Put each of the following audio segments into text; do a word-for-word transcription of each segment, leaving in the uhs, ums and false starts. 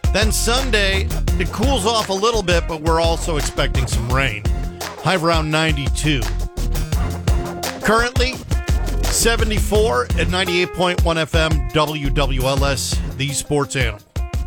Then Sunday, it cools off a little bit, but we're also expecting some rain. High of around ninety-two. Currently, seventy-four at ninety-eight point one F M W W L S, the sports animal.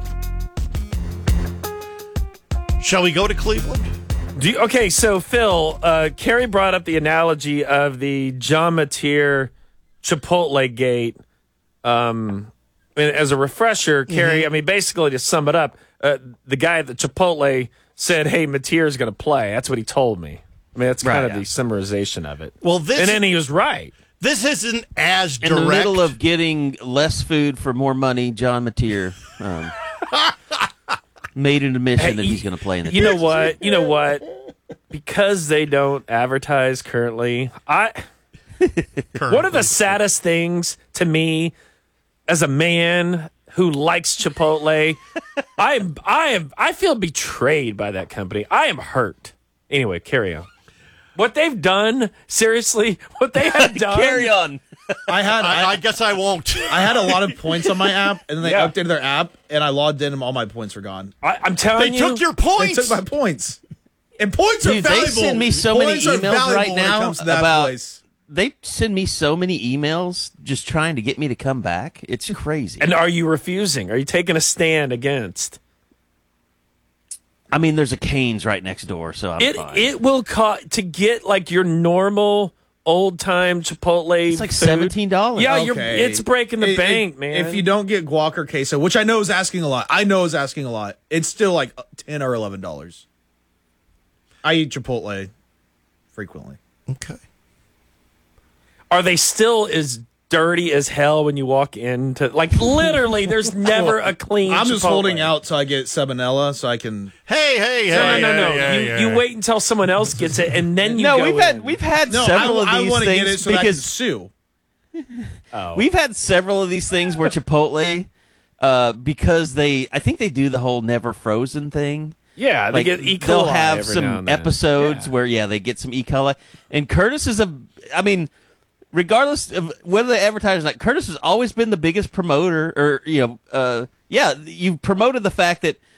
Shall we go to Cleveland? Do you, okay, so Phil, uh, Carrie brought up the analogy of the John Mateer Chipotle gate. Um, and as a refresher, Carrie, mm-hmm. I mean, basically to sum it up, uh, the guy at the Chipotle said, "Hey, Mateer's going to play." That's what he told me. I mean, that's kind right, of yeah. the summarization of it. Well, this and then he was right. This isn't as direct. In the middle of getting less food for more money, John Mateer um, made an admission hey, that he's going to play in the You know what? You know what? Because they don't advertise currently, I currently. One of the saddest things to me as a man who likes Chipotle, I am I am I feel betrayed by that company. I am hurt. Anyway, carry on. What they've done, seriously, what they have done. Carry on. I had. I, I, I guess I won't. I had a lot of points on my app, and then they yeah. updated their app, and I logged in, and all my points were gone. I, I'm telling they you, took your points. They took my points, and points Dude, are valuable. They send me so points many emails right now about. Place. They send me so many emails just trying to get me to come back. It's crazy. And are you refusing? Are you taking a stand against? I mean, there's a Cane's right next door, so I'm it, fine. It will cost to get like your normal old time Chipotle. It's like food. seventeen dollars. Yeah, okay. you're, it's breaking the it, bank, it, man. If you don't get guac or queso, which I know is asking a lot, I know is asking a lot. It's still like ten or eleven dollars. I eat Chipotle frequently. Okay. Are they still as dirty as hell when you walk into? Like literally, there's never a clean. I'm just Chipotle. holding out till I get salmonella, so I can. Hey, hey, No, hey! no, no, no. hey, you, hey, you hey. wait until someone else gets it, and then you no, go we've in. had we've had No, several I, of I these want to things get it so that I can because sue. Oh. we've had several of these things where Chipotle, uh, because they, I think they do the whole never frozen thing. Yeah, they Like, get E. coli. they'll have every now some and then. episodes Yeah. where yeah they get some E. coli, and Curtis is a. I mean, regardless of whether they advertise or not, Curtis has always been the biggest promoter, or you know, uh, yeah, you've promoted the fact that